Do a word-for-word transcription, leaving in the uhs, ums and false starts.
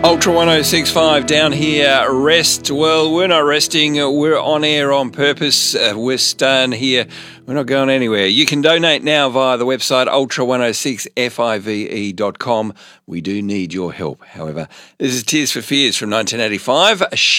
Ultra one oh six point five down here. Rest. Well, we're not resting. We're on air on purpose. Uh, we're staying here. We're not going anywhere. You can donate now via the website ultra one oh six five dot com. We do need your help, however. This is Tears for Fears from nineteen eighty-five.